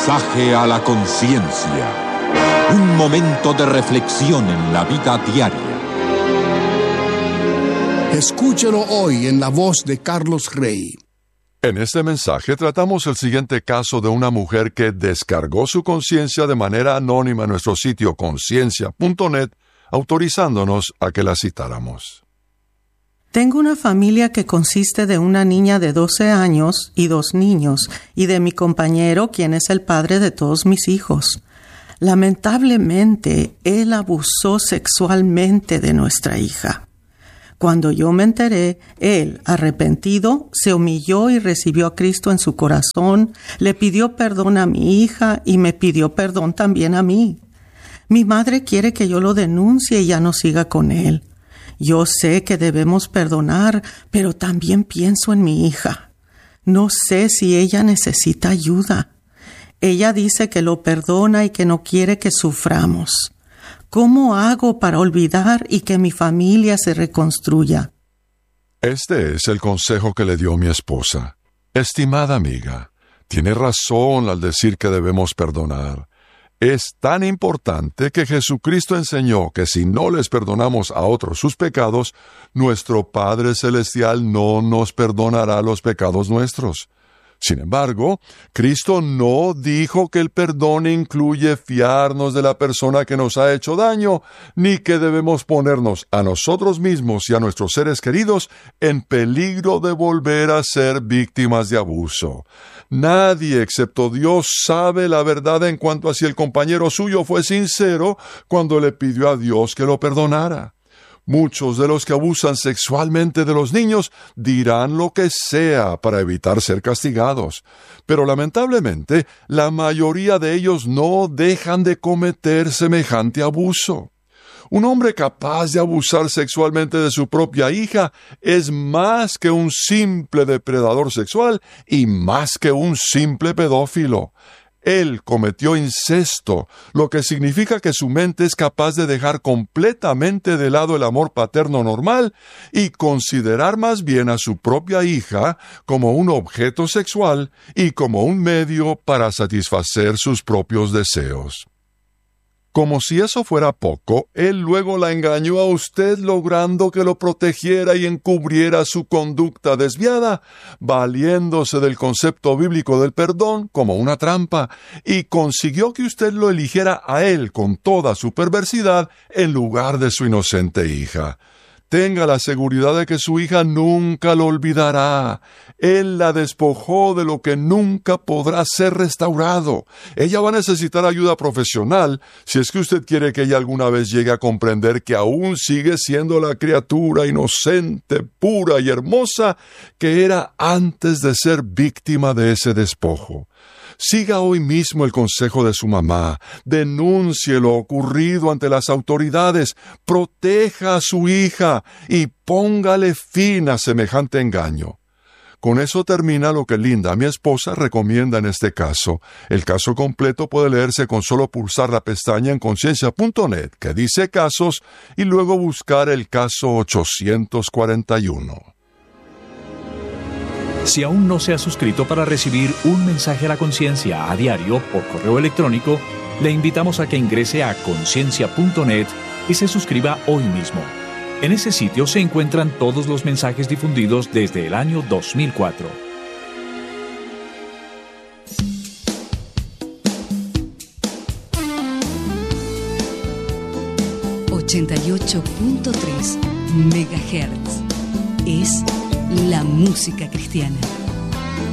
Mensaje a la conciencia. Un momento de reflexión en la vida diaria. Escúchelo hoy en la voz de Carlos Rey. En este mensaje tratamos el siguiente caso de una mujer que descargó su conciencia de manera anónima en nuestro sitio conciencia.net, autorizándonos a que la citáramos. Tengo una familia que consiste de una niña de 12 años y 2 niños, y de mi compañero, quien es el padre de todos mis hijos. Lamentablemente, él abusó sexualmente de nuestra hija. Cuando yo me enteré, él, arrepentido, se humilló y recibió a Cristo en su corazón, le pidió perdón a mi hija y me pidió perdón también a mí. Mi madre quiere que yo lo denuncie y ya no siga con él. Yo sé que debemos perdonar, pero también pienso en mi hija. No sé si ella necesita ayuda. Ella dice que lo perdona y que no quiere que suframos. ¿Cómo hago para olvidar y que mi familia se reconstruya? Este es el consejo que le dio mi esposa. Estimada amiga, tiene razón al decir que debemos perdonar. Es tan importante que Jesucristo enseñó que si no les perdonamos a otros sus pecados, nuestro Padre Celestial no nos perdonará los pecados nuestros. Sin embargo, Cristo no dijo que el perdón incluye fiarnos de la persona que nos ha hecho daño, ni que debemos ponernos a nosotros mismos y a nuestros seres queridos en peligro de volver a ser víctimas de abuso. Nadie excepto Dios sabe la verdad en cuanto a si el compañero suyo fue sincero cuando le pidió a Dios que lo perdonara. Muchos de los que abusan sexualmente de los niños dirán lo que sea para evitar ser castigados, pero lamentablemente la mayoría de ellos no dejan de cometer semejante abuso. Un hombre capaz de abusar sexualmente de su propia hija es más que un simple depredador sexual y más que un simple pedófilo. Él cometió incesto, lo que significa que su mente es capaz de dejar completamente de lado el amor paterno normal y considerar más bien a su propia hija como un objeto sexual y como un medio para satisfacer sus propios deseos. Como si eso fuera poco, él luego la engañó a usted logrando que lo protegiera y encubriera su conducta desviada, valiéndose del concepto bíblico del perdón como una trampa, y consiguió que usted lo eligiera a él con toda su perversidad en lugar de su inocente hija. Tenga la seguridad de que su hija nunca lo olvidará. Él la despojó de lo que nunca podrá ser restaurado. Ella va a necesitar ayuda profesional si es que usted quiere que ella alguna vez llegue a comprender que aún sigue siendo la criatura inocente, pura y hermosa que era antes de ser víctima de ese despojo. Siga hoy mismo el consejo de su mamá, denuncie lo ocurrido ante las autoridades, proteja a su hija y póngale fin a semejante engaño. Con eso termina lo que Linda, mi esposa, recomienda en este caso. El caso completo puede leerse con solo pulsar la pestaña en conciencia.net que dice casos y luego buscar el caso 841. Si aún no se ha suscrito para recibir un mensaje a la conciencia a diario por correo electrónico, le invitamos a que ingrese a conciencia.net y se suscriba hoy mismo. En ese sitio se encuentran todos los mensajes difundidos desde el año 2004. ...88.3 MHz... es la música cristiana.